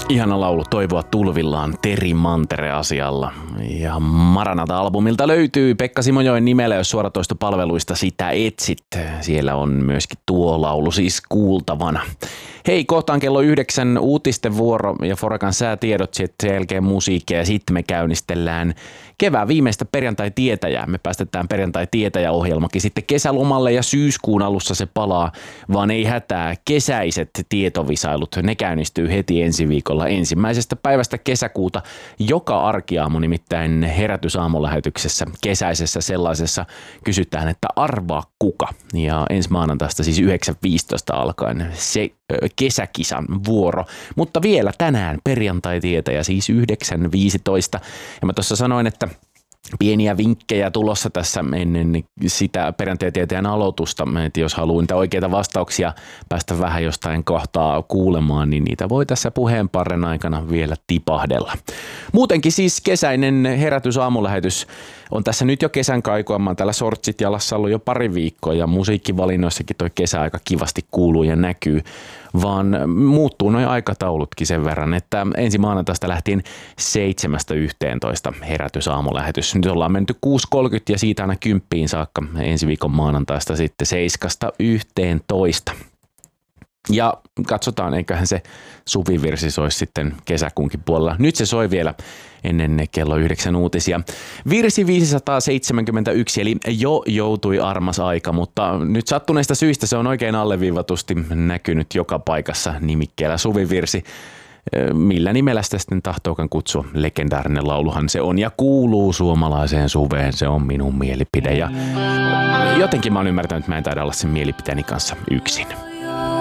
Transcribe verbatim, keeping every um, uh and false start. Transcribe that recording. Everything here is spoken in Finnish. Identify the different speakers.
Speaker 1: Ihana laulu Toivoa tulvillaan Teri Mantere-asialla. Ja Maranata-albumilta löytyy Pekka Simojoen nimellä, jos suoratoistopalveluista sitä etsit. Siellä on myöskin tuo laulu siis kuultavana. Hei, kohtaan kello yhdeksän uutisten vuoro ja Forekan säätiedot, sen jälkeen musiikkia ja sitten me käynnistellään kevään viimeistä perjantai-tietäjää. Me päästetään perjantai-tietäjä-ohjelmakin sitten kesälomalle ja syyskuun alussa se palaa, vaan ei hätää. Kesäiset tietovisailut, ne käynnistyy heti ensi viikolla ensimmäisestä päivästä kesäkuuta. Joka arkiaamu nimittäin herätysaamulähetyksessä, kesäisessä sellaisessa, kysytään, että arvaa kuka. Ja ensi maanantaista siis yhdeksän viisitoista alkaen se kesäkisan vuoro. Mutta vielä tänään perjantai-tietäjä siis yhdeksän viisitoista. Ja mä tuossa sanoin, että pieniä vinkkejä tulossa tässä ennen sitä perjantai-tietäjän aloitusta, että jos haluaa niitä oikeita vastauksia päästä vähän jostain kohtaa kuulemaan, niin niitä voi tässä puheenparren aikana vielä tipahdella. Muutenkin siis kesäinen herätysaamulähetys on tässä nyt jo kesän kaikua. Mä oon täällä sortsit jalassa ollut jo pari viikkoa ja musiikkivalinnoissakin toi kesä aika kivasti kuuluu ja näkyy, vaan muuttuu noi aikataulutkin sen verran, että ensi maanantaista lähtien seitsemästä yhteentoista herätysaamulähetys. Nyt ollaan menty kuusi kolmekymmentä ja siitä aina kymppiin saakka ensi viikon maanantaista sitten seiskasta yhteentoista. Ja katsotaan, eiköhän se suvivirsi soisi sitten kesäkuunkin puolella. Nyt se soi vielä ennen kello yhdeksän uutisia. Virsi viisisataaseitsemänkymmentäyksi, eli jo joutui armas aika, mutta nyt sattuneista syistä se on oikein alleviivatusti näkynyt joka paikassa nimikkeellä suvivirsi. Millä nimellä sitä sitten tahtookan kutsua? Legendaarinen lauluhan se on ja kuuluu suomalaiseen suveen, se on minun mielipide. Ja jotenkin mä oon ymmärtänyt, että mä en taida olla sen mielipiteeni kanssa yksin.